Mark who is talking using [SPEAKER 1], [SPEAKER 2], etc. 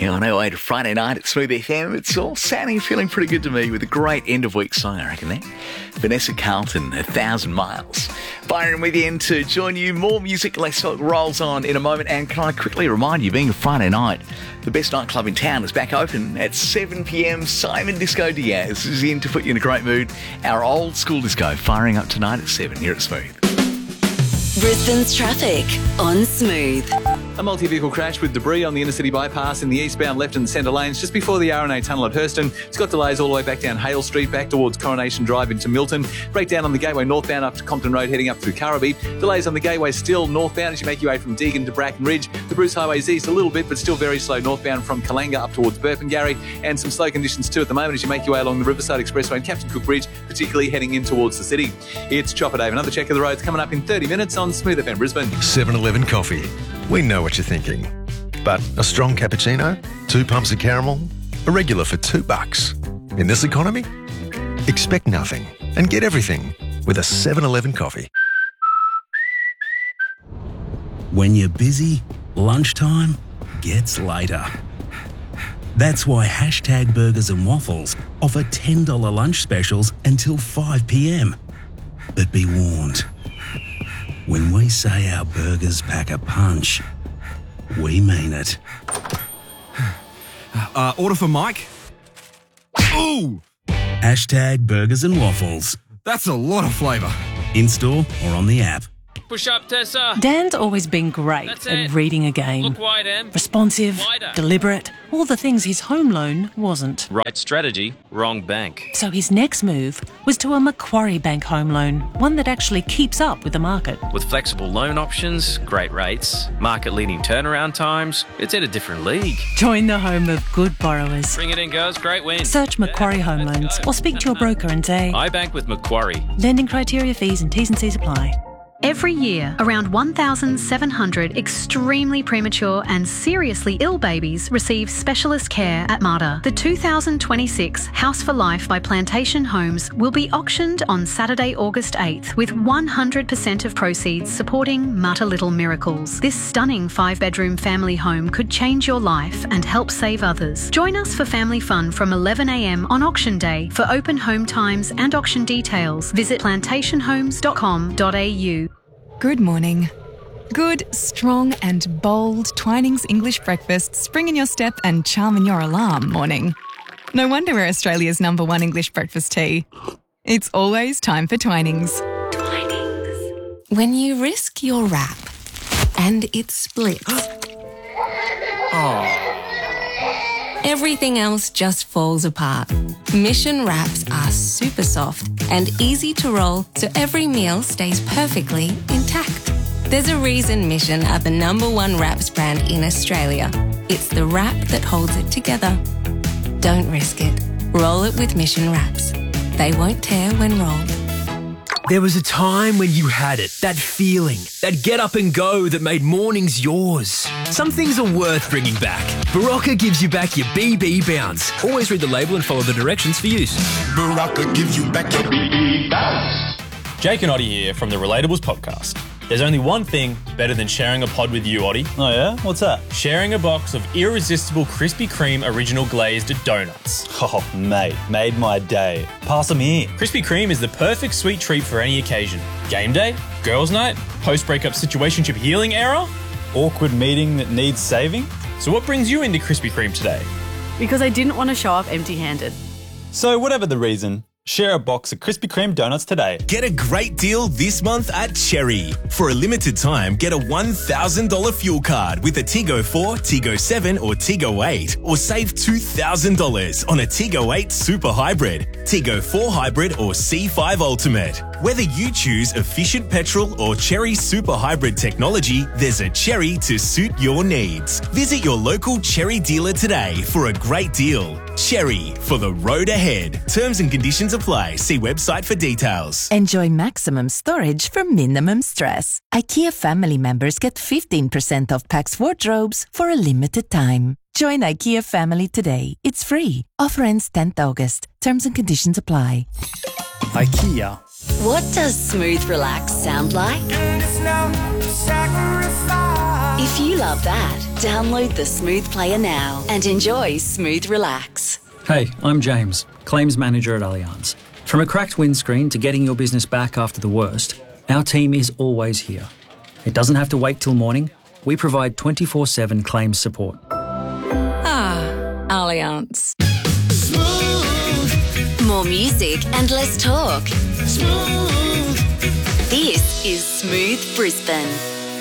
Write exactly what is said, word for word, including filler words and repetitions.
[SPEAKER 1] Yeah, on our way to Friday night at Smooth F M, it's all sounding and feeling pretty good to me with a great end of week song, I reckon there. Vanessa Carlton, A Thousand Miles. Byron with you in to join you. More music, Let's Talk rolls on in a moment. And can I quickly remind you, being a Friday night, the best nightclub in town is back open at seven p.m. Simon Disco Diaz is in to put you in a great mood. Our old school disco firing up tonight at seven here at Smooth.
[SPEAKER 2] Brisbane's traffic on Smooth.
[SPEAKER 3] A multi-vehicle crash with debris on the inner city bypass in the eastbound left and centre lanes just before the R and A tunnel at Hurston. It's got delays all the way back down Hale Street, back towards Coronation Drive into Milton. Breakdown on the Gateway northbound up to Compton Road heading up through Currabee. Delays on the Gateway still northbound as you make your way from Deagon to Bracken Ridge. The Bruce Highway's east a little bit, but still very slow northbound from Kalanga up towards Burpengary. And some slow conditions too at the moment as you make your way along the Riverside Expressway and Captain Cook Bridge, particularly heading in towards the city. It's Chopper Dave. Another check of the roads coming up in thirty minutes on Smooth F M Brisbane.
[SPEAKER 4] seven eleven Coffee. We know what you're thinking. But a strong cappuccino, two pumps of caramel, a regular for two bucks. In this economy, expect nothing and get everything with a seven eleven Coffee.
[SPEAKER 5] When you're busy, lunchtime gets later. That's why Hashtag Burgers and Waffles offer ten dollars lunch specials until five p.m. But be warned, when we say our burgers pack a punch, we mean it.
[SPEAKER 6] Uh, order for Mike. Ooh!
[SPEAKER 5] Hashtag Burgers and Waffles.
[SPEAKER 6] That's a lot of flavour.
[SPEAKER 5] In-store or on the app.
[SPEAKER 7] Push up, Tessa.
[SPEAKER 8] Dan's always been great
[SPEAKER 7] That's
[SPEAKER 8] at
[SPEAKER 7] it.
[SPEAKER 8] reading a game.
[SPEAKER 7] Look wide, Em.
[SPEAKER 8] Responsive,
[SPEAKER 7] Wider.
[SPEAKER 8] deliberate, all the things his home loan wasn't.
[SPEAKER 9] Right strategy, wrong bank.
[SPEAKER 8] So his next move was to a Macquarie Bank home loan, one that actually keeps up with the market.
[SPEAKER 9] With flexible loan options, great rates, market-leading turnaround times, it's in a different league.
[SPEAKER 8] Join the home of good borrowers.
[SPEAKER 9] Bring it in, girls. Great win.
[SPEAKER 8] Search Macquarie
[SPEAKER 9] Yeah,
[SPEAKER 8] Home
[SPEAKER 9] let's
[SPEAKER 8] Loans
[SPEAKER 9] go.
[SPEAKER 8] or speak to your broker and say,
[SPEAKER 9] I bank with Macquarie.
[SPEAKER 8] lending criteria, fees and T's and C's apply.
[SPEAKER 10] Every year, around one thousand seven hundred extremely premature and seriously ill babies receive specialist care at Mater. The two thousand twenty-six House for Life by Plantation Homes will be auctioned on Saturday, August eighth, with one hundred percent of proceeds supporting Mater Little Miracles. This stunning five-bedroom family home could change your life and help save others. Join us for family fun from eleven a.m. on auction day. For open home times and auction details, visit plantation homes dot com dot a u.
[SPEAKER 11] Good morning. Good, strong and bold Twinings English breakfast spring in your step and charm in your alarm morning. No wonder we're Australia's number one English breakfast tea. It's always time for Twinings.
[SPEAKER 12] Twinings. When you risk your wrap and it splits, everything else just falls apart. Mission wraps are super soft and easy to roll so every meal stays perfectly intact. There's a reason Mission are the number one wraps brand in Australia. It's the wrap that holds it together. Don't risk it. Roll it with Mission wraps. They won't tear when rolled.
[SPEAKER 13] There was a time when you had it, that feeling, that get up and go that made mornings yours. Some things are worth bringing back. Barocca gives you back your B B bounce. Always read the label and follow the directions for use.
[SPEAKER 14] Barocca gives you back your B B bounce.
[SPEAKER 15] Jake and Oddie here from the Relatables podcast. There's only one thing better than sharing a pod with you, Oddie.
[SPEAKER 16] Oh yeah? What's that?
[SPEAKER 15] Sharing a box of irresistible Krispy Kreme original glazed donuts.
[SPEAKER 16] Oh, mate, made my day. Pass them here.
[SPEAKER 15] Krispy Kreme is the perfect sweet treat for any occasion. Game day, girls' night, post-breakup situationship healing era,
[SPEAKER 16] awkward meeting that needs saving.
[SPEAKER 15] So what brings you into Krispy Kreme today?
[SPEAKER 17] Because I didn't want to show up empty-handed.
[SPEAKER 16] So whatever the reason, share a box of Krispy Kreme donuts today.
[SPEAKER 18] Get a great deal this month at Cherry. For a limited time, get a one thousand dollars fuel card with a Tigo four, Tigo seven or Tigo eight, or save two thousand dollars on a Tigo eight Super Hybrid, Tigo four Hybrid or C five Ultimate. Whether you choose efficient petrol or Cherry Super Hybrid technology, there's a Cherry to suit your needs. Visit your local Cherry dealer today for a great deal. Cherry, for the road ahead. Terms and conditions apply. See website for details.
[SPEAKER 19] Enjoy maximum storage for minimum stress. IKEA family members get fifteen percent off Pax wardrobes for a limited time. Join IKEA family today. It's free. Offer ends tenth August. Terms and conditions apply.
[SPEAKER 6] IKEA.
[SPEAKER 2] What does smooth relax sound like?
[SPEAKER 14] And it's no sacrifice.
[SPEAKER 2] If you love that, download the Smooth Player now and enjoy Smooth Relax.
[SPEAKER 7] Hey, I'm James, Claims Manager at Allianz. From a cracked windscreen to getting your business back after the worst, our team is always here. It doesn't have to wait till morning. We provide twenty-four seven claims support.
[SPEAKER 12] Ah, Allianz.
[SPEAKER 2] More music and less talk. Smooth. This is Smooth Brisbane.